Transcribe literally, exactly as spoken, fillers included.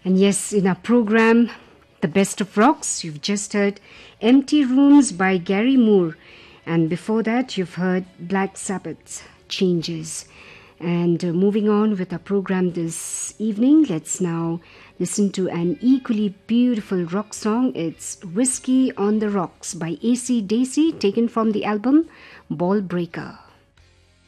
And yes, in our program, The Best of Rocks, you've just heard Empty Rooms by Gary Moore. And before that, you've heard Black Sabbath's Changes. And uh, moving on with our program this evening, let's now listen to an equally beautiful rock song. It's Whiskey on the Rocks by A C Dacey, taken from the album Ball Breaker.